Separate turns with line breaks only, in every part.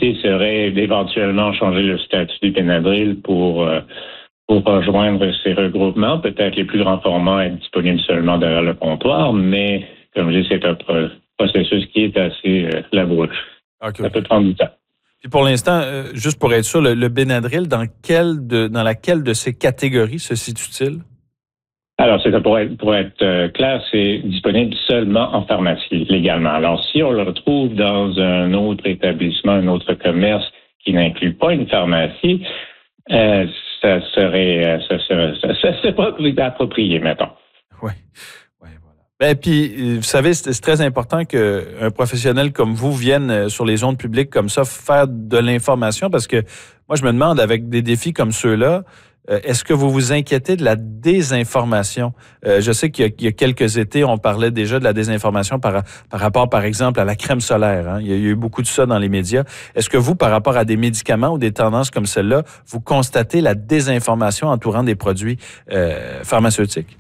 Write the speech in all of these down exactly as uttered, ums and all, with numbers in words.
possibilité serait d'éventuellement changer le statut du Benadryl pour, euh, pour rejoindre ces regroupements. Peut-être les plus grands formats être disponibles seulement derrière le comptoir, mais comme je dis, c'est un pro- processus qui est assez euh, laboureux.
Okay.
Ça peut prendre du temps.
Puis pour l'instant, euh, juste pour être sûr, le, le Benadryl, dans, quelle de, dans laquelle de ces catégories se situe-t-il?
Alors, c'est ça, pour être, pour être euh, clair, c'est disponible seulement en pharmacie, légalement. Alors, si on le retrouve dans un autre établissement, un autre commerce qui n'inclut pas une pharmacie, euh, ça serait, ça serait, ça, ça serait pas approprié, mettons.
Oui. Oui, voilà. Ben, puis, vous savez, c'est, c'est très important qu'un professionnel comme vous vienne sur les ondes publiques comme ça faire de l'information parce que moi, je me demande, avec des défis comme ceux-là, Euh, est-ce que vous vous inquiétez de la désinformation? Euh, je sais qu'il y a, il y a quelques étés, on parlait déjà de la désinformation par, par rapport, par exemple, à la crème solaire. Hein? Il y a eu beaucoup de ça dans les médias. Est-ce que vous, par rapport à des médicaments ou des tendances comme celle-là, vous constatez la désinformation entourant des produits euh, pharmaceutiques?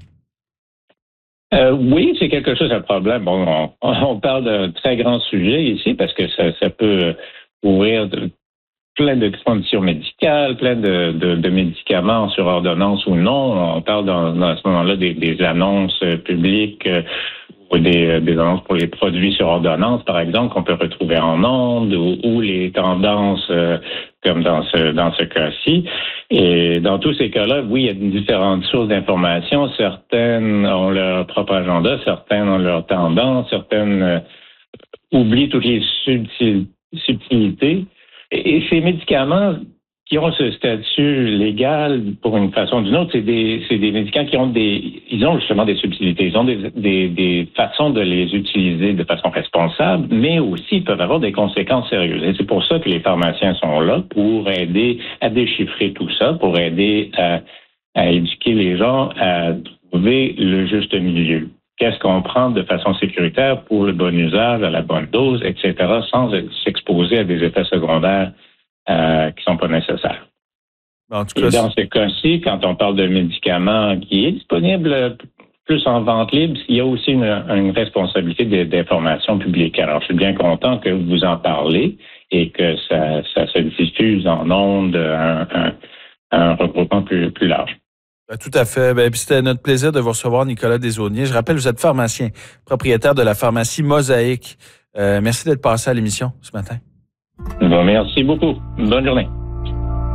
Euh, oui, c'est quelque chose, un problème. Bon, on, on parle d'un très grand sujet ici parce que ça, ça peut ouvrir de, plein de conditions médicales, plein de, de, de médicaments sur ordonnance ou non. On parle dans, dans ce moment-là des, des annonces publiques euh, ou des, des annonces pour les produits sur ordonnance, par exemple, qu'on peut retrouver en ondes ou, ou les tendances euh, comme dans ce dans ce cas-ci. Et dans tous ces cas-là, oui, il y a différentes sources d'information. Certaines ont leur propre agenda, certaines ont leur tendance, certaines euh, oublient toutes les subtil, subtilités. Et ces médicaments qui ont ce statut légal pour une façon ou d'une autre, c'est des, c'est des médicaments qui ont des, ils ont justement des subtilités, ils ont des, des, des façons de les utiliser de façon responsable, mais aussi ils peuvent avoir des conséquences sérieuses. Et c'est pour ça que les pharmaciens sont là, pour aider à déchiffrer tout ça, pour aider à, à éduquer les gens à trouver le juste milieu. Qu'est-ce qu'on prend de façon sécuritaire pour le bon usage, à la bonne dose, et cetera, sans s'exposer à des effets secondaires euh, qui ne sont pas nécessaires. En tout cas, et dans ce cas-ci, quand on parle de médicaments qui est disponible plus en vente libre, il y a aussi une, une responsabilité d'information publique. Alors, je suis bien content que vous en parlez et que ça, ça se diffuse en ondes à un, un, un regroupement plus, plus large.
Ben, tout à fait. Ben, puis c'était notre plaisir de vous recevoir, Nicolas Desaulniers. Je rappelle, vous êtes pharmacien, propriétaire de la pharmacie Mosaïque. Euh, merci d'être passé à l'émission ce matin.
Bon, merci beaucoup. Bonne journée.